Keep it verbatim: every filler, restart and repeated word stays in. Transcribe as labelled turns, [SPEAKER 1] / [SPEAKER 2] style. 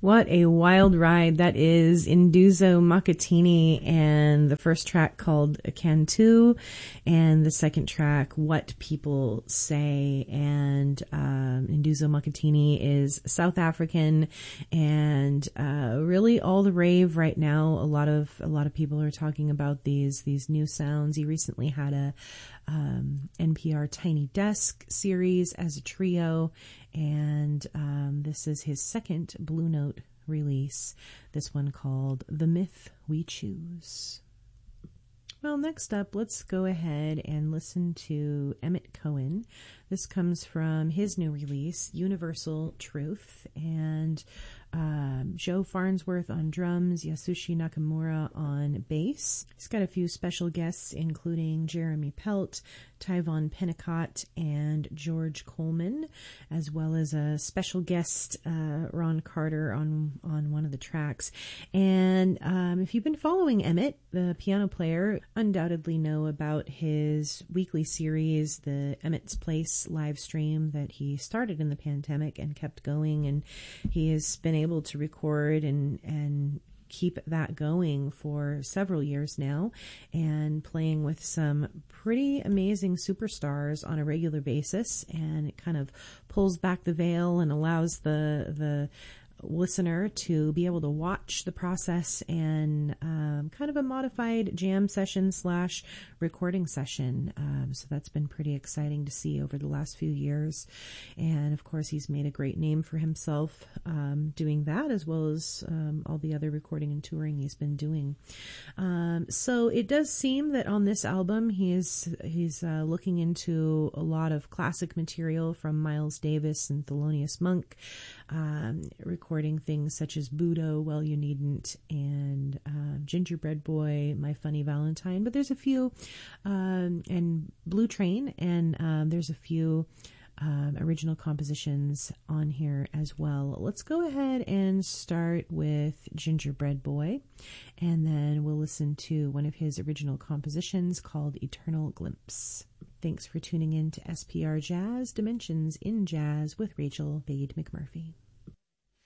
[SPEAKER 1] What a wild ride that is. Induzo Makatini, and the first track called Cantu, and the second track, What People Say. And um, Induzo Makatini is South African, and uh, really all the rave right now. A lot of a lot of people are talking about these these new sounds. He recently had a um, N P R Tiny Desk series as a trio. And um, this is his second Blue Note release, this one called The Myth We Choose. Well, next up, let's go ahead and listen to Emmett Cohen. This comes from his new release, Universal Truth, and um, Joe Farnsworth on drums, Yasushi Nakamura on bass. He's got a few special guests, including Jeremy Pelt, Tyvon Pennicott, and George Coleman, as well as a special guest, uh, Ron Carter, on on one of the tracks. And um, if you've been following Emmett, the piano player, undoubtedly know about his weekly series, the Emmett's Place live stream that he started in the pandemic and kept going, and he has been able to record and and keep that going for several years now, and playing with some pretty amazing superstars on a regular basis. And it kind of pulls back the veil and allows the the listener to be able to watch the process and um, kind of a modified jam session slash recording session. Um, so that's been pretty exciting to see over the last few years. And of course, he's made a great name for himself um, doing that, as well as um, all the other recording and touring he's been doing. Um, so it does seem that on this album, he is he's uh, looking into a lot of classic material from Miles Davis and Thelonious Monk, um, recording things such as Budo, Well You Needn't, and uh, Gingerbread Boy, My Funny Valentine. But there's a few, um, and Blue Train, and um, there's a few um, original compositions on here as well. Let's go ahead and start with Gingerbread Boy, and then we'll listen to one of his original compositions called Eternal Glimpse. Thanks for tuning in to S P R Jazz, Dimensions in Jazz with Rachel Bade McMurphy.